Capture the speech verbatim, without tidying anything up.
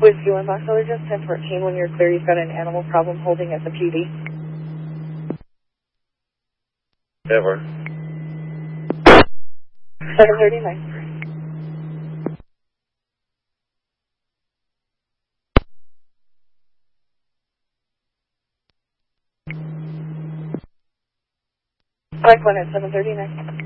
Whiskey one Box Allergist, ten fourteen, when you're clear, you've got an animal problem holding at the P D. Ever. seven thirty-nine. Mike one at seven thirty-nine.